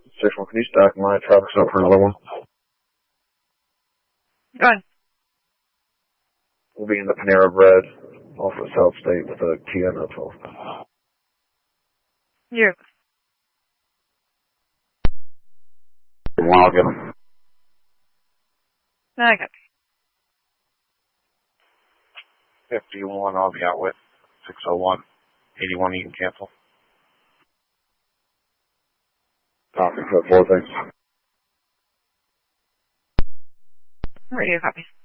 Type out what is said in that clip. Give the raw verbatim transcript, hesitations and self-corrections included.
six one, can you stack my traffic stop for another one? Go ahead. We'll be in the Panera Bread off of South State with a Kia no twelve. Yeah. One, I'll get them. I got fifty-one, I'll be out with. six oh one. eighty-one, you can cancel. Copy, four, thanks. Radio copy.